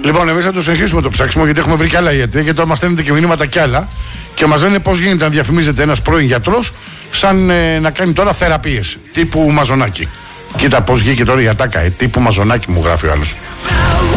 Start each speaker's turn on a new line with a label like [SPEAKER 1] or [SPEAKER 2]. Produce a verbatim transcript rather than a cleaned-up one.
[SPEAKER 1] Λοιπόν, εμείς θα το συνεχίσουμε το ψάξιμο γιατί έχουμε βρει και άλλα γιατί και τώρα μας στέλνετε και μηνύματα κι άλλα και μας λένε πώς γίνεται να διαφημίζεται ένας πρώην γιατρός σαν ε, να κάνει τώρα θεραπείες τύπου Μαζονάκη. Κοίτα πώς βγήκε τώρα η ατάκα, ε, τύπου Μαζονάκη μου γράφει ο άλλος.